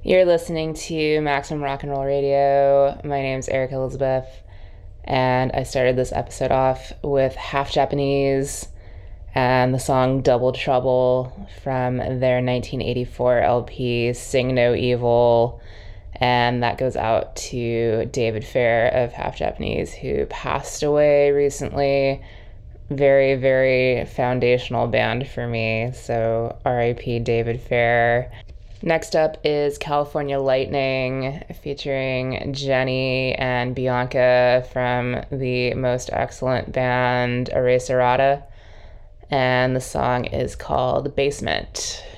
You're listening to Maximum Rock and Roll Radio. My name's Eric Elizabeth, and I started this episode off with Half Japanese and the song Double Trouble from their 1984 LP, Sing No Evil. And that goes out to David Fair of Half Japanese, who passed away recently. Very, very foundational band for me. So RIP David Fair. Next up is California Lightning featuring Jenny and Bianca from the most excellent band Eraserata. And the song is called Basement.